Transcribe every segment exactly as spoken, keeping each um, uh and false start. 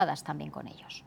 también con ellos.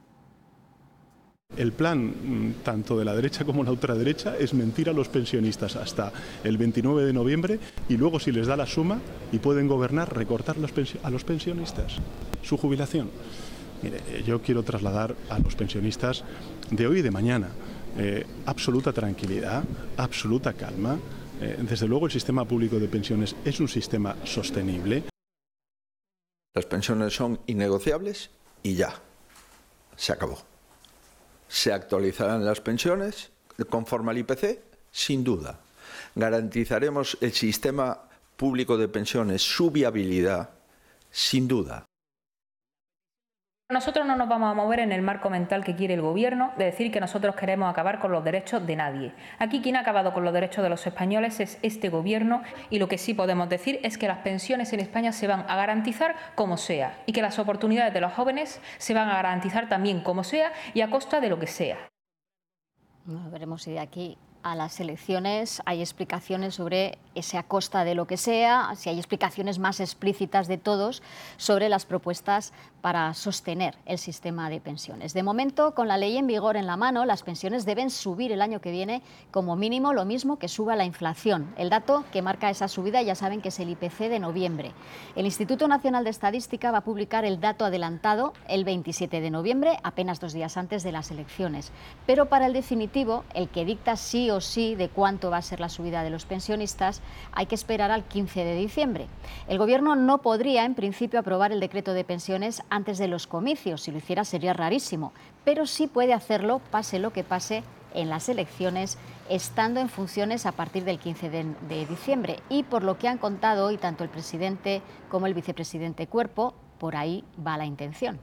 El plan, tanto de la derecha como la ultraderecha, es mentir a los pensionistas hasta el veintinueve de noviembre y luego, si les da la suma y pueden gobernar, recortar a los pensionistas su jubilación. Mire, yo quiero trasladar a los pensionistas de hoy y de mañana eh, absoluta tranquilidad, absoluta calma. Eh, desde luego, el sistema público de pensiones es un sistema sostenible. Las pensiones son innegociables y ya, se acabó. Se actualizarán las pensiones conforme al I P C, sin duda. Garantizaremos el sistema público de pensiones, su viabilidad, sin duda. Nosotros no nos vamos a mover en el marco mental que quiere el Gobierno de decir que nosotros queremos acabar con los derechos de nadie. Aquí quien ha acabado con los derechos de los españoles es este Gobierno, y lo que sí podemos decir es que las pensiones en España se van a garantizar como sea y que las oportunidades de los jóvenes se van a garantizar también como sea y a costa de lo que sea. Bueno, veremos si de aquí a las elecciones hay explicaciones sobre ese a costa de lo que sea, si hay explicaciones más explícitas de todos sobre las propuestas para sostener el sistema de pensiones. De momento, con la ley en vigor en la mano, las pensiones deben subir el año que viene como mínimo lo mismo que suba la inflación. El dato que marca esa subida ya saben que es el I P C de noviembre. El Instituto Nacional de Estadística va a publicar el dato adelantado el veintisiete de noviembre, apenas dos días antes de las elecciones. Pero para el definitivo, el que dicta sí o sí de cuánto va a ser la subida de los pensionistas, hay que esperar al quince de diciembre. El Gobierno no podría, en principio, aprobar el decreto de pensiones antes de los comicios. Si lo hiciera sería rarísimo, pero sí puede hacerlo, pase lo que pase, en las elecciones, estando en funciones a partir del quince de diciembre. Y por lo que han contado hoy tanto el presidente como el vicepresidente Cuerpo, por ahí va la intención.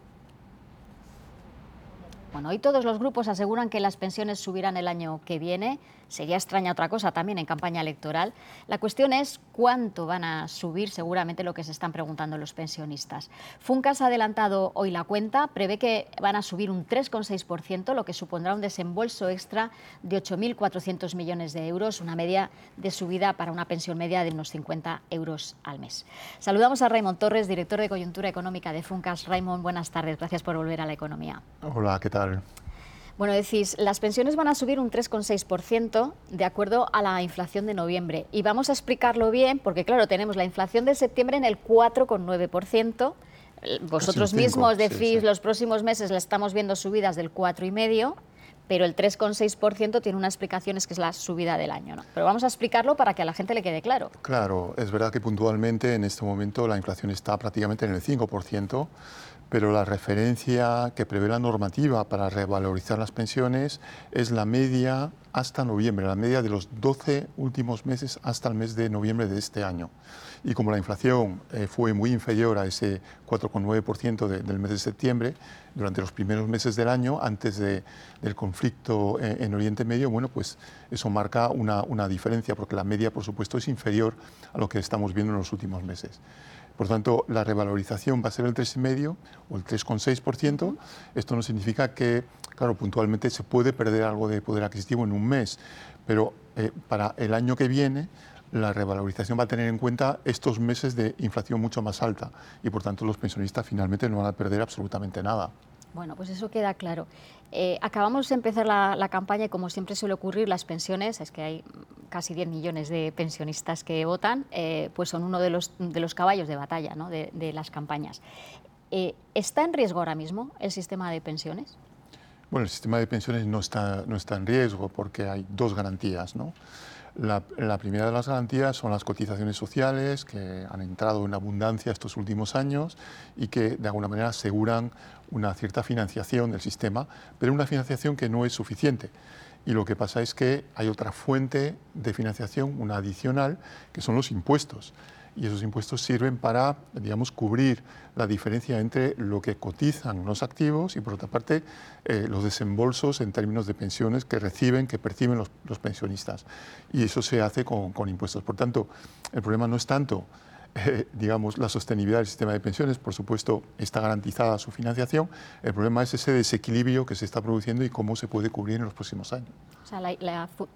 Bueno, hoy todos los grupos aseguran que las pensiones subirán el año que viene. Sería extraña otra cosa también en campaña electoral. La cuestión es cuánto van a subir, seguramente lo que se están preguntando los pensionistas. Funcas ha adelantado hoy la cuenta, prevé que van a subir un tres coma seis por ciento, lo que supondrá un desembolso extra de ocho mil cuatrocientos millones de euros, una media de subida para una pensión media de unos cincuenta euros al mes. Saludamos a Raimon Torres, director de Coyuntura Económica de Funcas. Raimon, buenas tardes, gracias por volver a la economía. Hola, ¿qué tal? Bueno, decís, las pensiones van a subir un tres coma seis por ciento de acuerdo a la inflación de noviembre. Y vamos a explicarlo bien, porque claro, tenemos la inflación de septiembre en el cuatro coma nueve por ciento. Vosotros mismos decís, sí, sí. Los próximos meses la estamos viendo subidas del cuatro coma cinco por ciento, pero el tres coma seis por ciento tiene una explicación, es que es la subida del año, ¿no? Pero vamos a explicarlo para que a la gente le quede claro. Claro, es verdad que puntualmente en este momento la inflación está prácticamente en el cinco por ciento, pero la referencia que prevé la normativa para revalorizar las pensiones es la media hasta noviembre, la media de los doce últimos meses hasta el mes de noviembre de este año. Y como la inflación eh, fue muy inferior a ese cuatro coma nueve por ciento de, del mes de septiembre, durante los primeros meses del año, antes de, del conflicto en, en Oriente Medio, bueno, pues eso marca una, una diferencia, porque la media, por supuesto, es inferior a lo que estamos viendo en los últimos meses. Por tanto, la revalorización va a ser el tres coma cinco por ciento o el tres coma seis por ciento. Esto no significa que, claro, puntualmente se puede perder algo de poder adquisitivo en un mes, pero eh, para el año que viene la revalorización va a tener en cuenta estos meses de inflación mucho más alta y, por tanto, los pensionistas finalmente no van a perder absolutamente nada. Bueno, pues eso queda claro. Eh, acabamos de empezar la, la campaña y, como siempre suele ocurrir, las pensiones, es que hay casi diez millones de pensionistas que votan, eh, pues son uno de los, de los caballos de batalla, ¿no?, de, de las campañas. Eh, ¿Está en riesgo ahora mismo el sistema de pensiones? Bueno, el sistema de pensiones no está, no está en riesgo porque hay dos garantías, ¿no? La, la primera de las garantías son las cotizaciones sociales, que han entrado en abundancia estos últimos años y que de alguna manera aseguran una cierta financiación del sistema, pero una financiación que no es suficiente. Y lo que pasa es que hay otra fuente de financiación, una adicional, que son los impuestos. Y esos impuestos sirven para, digamos, cubrir la diferencia entre lo que cotizan los activos y, por otra parte, eh, los desembolsos en términos de pensiones que reciben, que perciben los, los pensionistas. Y eso se hace con, con impuestos. Por tanto, el problema no es tanto, eh, digamos, la sostenibilidad del sistema de pensiones. Por supuesto, está garantizada su financiación. El problema es ese desequilibrio que se está produciendo y cómo se puede cubrir en los próximos años. O sea, la, la,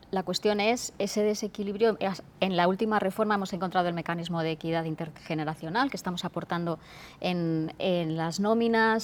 La cuestión es ese desequilibrio. En la última reforma hemos encontrado el mecanismo de equidad intergeneracional que estamos aportando en, en las nóminas,